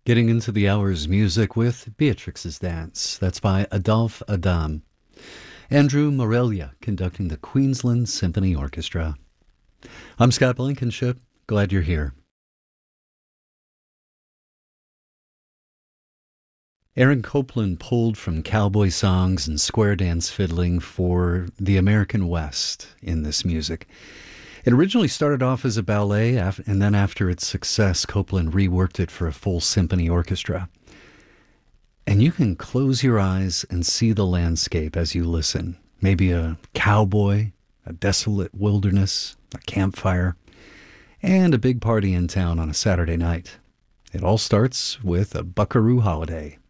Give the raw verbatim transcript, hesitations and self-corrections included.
Getting into the hour's music with Beatrix's Dance. That's by Adolphe Adam. Andrew Morelia conducting the Queensland Symphony Orchestra. I'm Scott Blankenship. Glad you're here. Aaron Copland pulled from cowboy songs and square dance fiddling for the American West in this music. It originally started off as a ballet, and then after its success, Copland reworked it for a full symphony orchestra. And you can close your eyes and see the landscape as you listen. Maybe a cowboy, a desolate wilderness, a campfire, and a big party in town on a Saturday night. It all starts with a buckaroo holiday.